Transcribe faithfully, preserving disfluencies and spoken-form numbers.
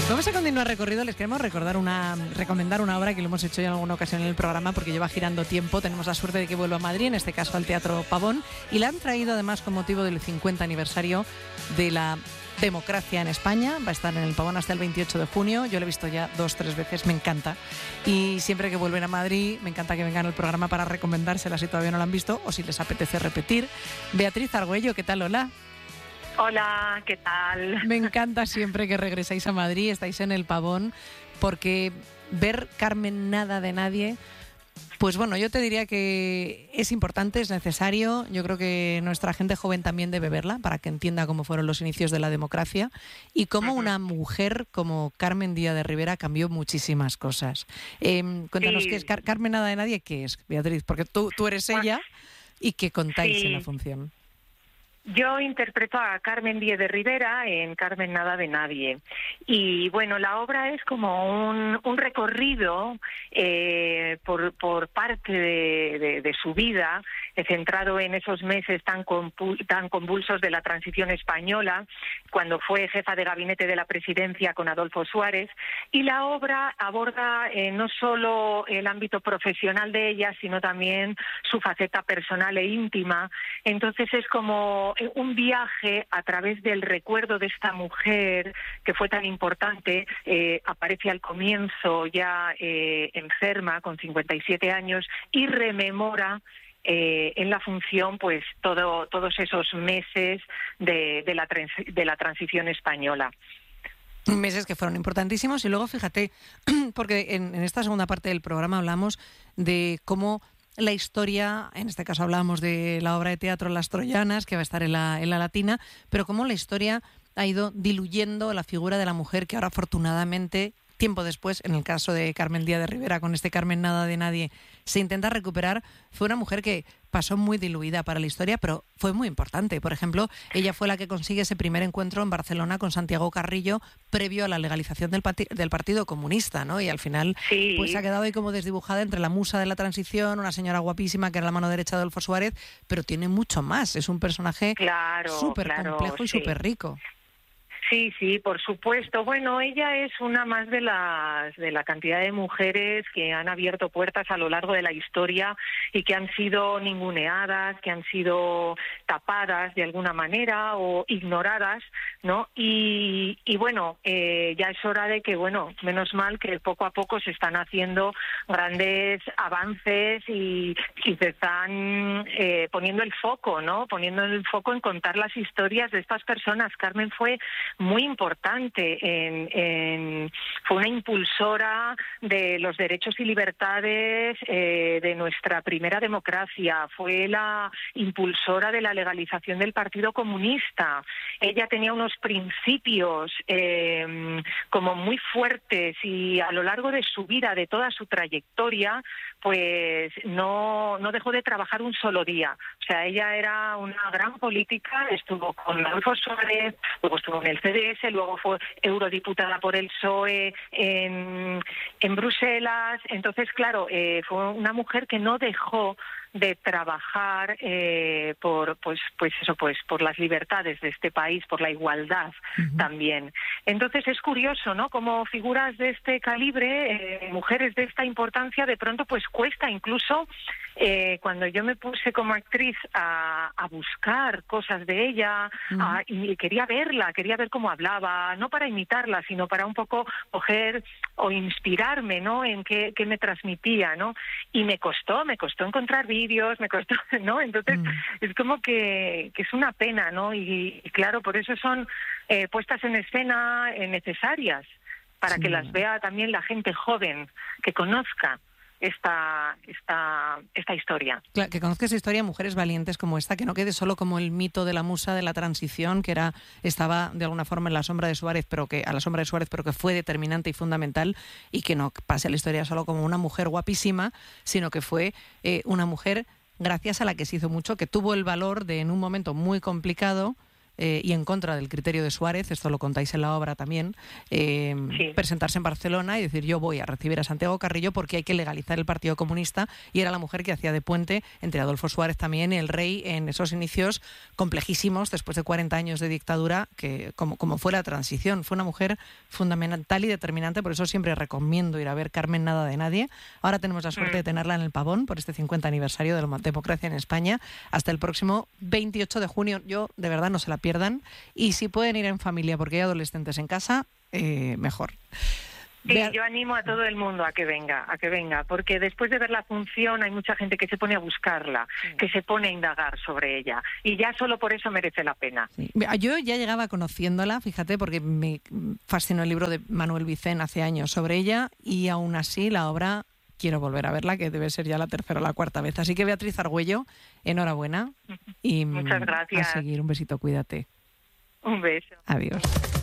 Vamos a continuar recorrido. Les queremos recordar una, recomendar una obra que lo hemos hecho ya en alguna ocasión en el programa porque lleva girando tiempo. Tenemos la suerte de que vuelva a Madrid, en este caso al Teatro Pavón, y la han traído además con motivo del cincuenta aniversario de la democracia en España. Va a estar en el Pavón hasta el veintiocho de junio. Yo lo he visto ya dos, tres veces, me encanta. Y siempre que vuelven a Madrid, me encanta que vengan al programa para recomendársela si todavía no la han visto o si les apetece repetir. Beatriz Argüello, ¿qué tal? Hola. Hola, ¿qué tal? Me encanta siempre que regresáis a Madrid, estáis en el Pavón, porque ver Carmen Nada de Nadie, pues bueno, yo te diría que es importante, es necesario. Yo creo que nuestra gente joven también debe verla para que entienda cómo fueron los inicios de la democracia y cómo una mujer como Carmen Díaz de Rivera cambió muchísimas cosas. Eh, cuéntanos, sí. ¿Qué es Car- Carmen Nada de Nadie? ¿Qué es, Beatriz? Porque tú, tú eres ella y ¿qué contáis sí. en la función? Yo interpreto a Carmen Díaz de Rivera en Carmen Nada de Nadie. Y bueno, la obra es como un, un recorrido eh, por, por parte de, de, de su vida, eh, centrado en esos meses tan, compul- tan convulsos de la transición española, cuando fue jefa de gabinete de la presidencia con Adolfo Suárez. Y la obra aborda eh, no solo el ámbito profesional de ella, sino también su faceta personal e íntima. Entonces es como un viaje a través del recuerdo de esta mujer que fue tan importante. Eh, aparece al comienzo ya eh, enferma con cincuenta y siete años y rememora eh, en la función pues todo, todos esos meses de, de, la, trans- de la transición española. Meses que fueron importantísimos. Y luego fíjate, porque en, en esta segunda parte del programa hablamos de cómo la historia, en este caso hablábamos de la obra de teatro Las Troyanas, que va a estar en la, en la Latina, pero cómo la historia ha ido diluyendo la figura de la mujer que ahora afortunadamente, tiempo después, en el caso de Carmen Díaz de Rivera, con este Carmen Nada de Nadie, se intenta recuperar. Fue una mujer que pasó muy diluida para la historia, pero fue muy importante. Por ejemplo, ella fue la que consigue ese primer encuentro en Barcelona con Santiago Carrillo, previo a la legalización del, pati- del Partido Comunista, ¿no? Y al final sí. pues ha quedado ahí como desdibujada entre la musa de la transición, una señora guapísima que era la mano derecha de Adolfo Suárez, pero tiene mucho más. Es un personaje claro, súper claro, complejo y sí. súper rico. Sí, sí, por supuesto. Bueno, ella es una más de las de la cantidad de mujeres que han abierto puertas a lo largo de la historia y que han sido ninguneadas, que han sido tapadas de alguna manera o ignoradas, ¿no? Y, y bueno, eh, ya es hora de que, bueno, menos mal que poco a poco se están haciendo grandes avances y, y se están eh, poniendo el foco, ¿no? Poniendo el foco en contar las historias de estas personas. Carmen fue muy importante, en, en, fue una impulsora de los derechos y libertades eh, de nuestra primera democracia, fue la impulsora de la legalización del Partido Comunista. Ella tenía unos principios eh, como muy fuertes y a lo largo de su vida, de toda su trayectoria, pues no, no dejó de trabajar un solo día. O sea, ella era una gran política, estuvo con Adolfo Suárez, luego estuvo en el C D S, luego fue eurodiputada por el P S O E en, en Bruselas. Entonces, claro, eh, fue una mujer que no dejó de trabajar eh, por pues pues eso pues por las libertades de este país, por la igualdad uh-huh. también. Entonces es curioso, ¿no? Como figuras de este calibre, eh, mujeres de esta importancia, de pronto pues cuesta incluso eh, cuando yo me puse como actriz a, a buscar cosas de ella uh-huh. a, y quería verla, quería ver cómo hablaba, no para imitarla, sino para un poco coger o inspirarme, ¿no? En qué, qué me transmitía, ¿no? Y me costó, me costó encontrar vídeos, me costó, ¿no? Entonces mm. es como que, que es una pena, ¿no? Y, y claro, por eso son eh, puestas en escena eh, necesarias, para sí. que las vea también la gente joven, que conozca esta esta esta historia. Claro, que conozca esa historia, mujeres valientes como esta, que no quede solo como el mito de la musa de la transición, que era estaba de alguna forma en la sombra de Suárez, pero que a la sombra de Suárez, pero que fue determinante y fundamental, y que no pase a la historia solo como una mujer guapísima, sino que fue eh, una mujer gracias a la que se hizo mucho, que tuvo el valor de en un momento muy complicado eh, y en contra del criterio de Suárez, esto lo contáis en la obra también, eh, sí. presentarse en Barcelona y decir yo voy a recibir a Santiago Carrillo porque hay que legalizar el Partido Comunista, y era la mujer que hacía de puente entre Adolfo Suárez también y el rey en esos inicios complejísimos después de cuarenta años de dictadura, que como, como fue la transición. Fue una mujer fundamental y determinante, por eso siempre recomiendo ir a ver Carmen Nada de Nadie. Ahora tenemos la suerte de tenerla en el Pavón por este cincuenta aniversario de la democracia en España, hasta el próximo veintiocho de junio. Yo, de verdad, no se la pierdan, y si pueden ir en familia porque hay adolescentes en casa, eh, mejor. Sí, yo animo a todo el mundo a que venga, a que venga, porque después de ver la función hay mucha gente que se pone a buscarla, sí. que se pone a indagar sobre ella, y ya solo por eso merece la pena. Sí. Yo ya llegaba conociéndola, fíjate, porque me fascinó el libro de Manuel Vicén hace años sobre ella, y aún así la obra quiero volver a verla, que debe ser ya la tercera o la cuarta vez. Así que Beatriz Argüello, enhorabuena y muchas gracias. A seguir. Un besito, cuídate. Un beso. Adiós.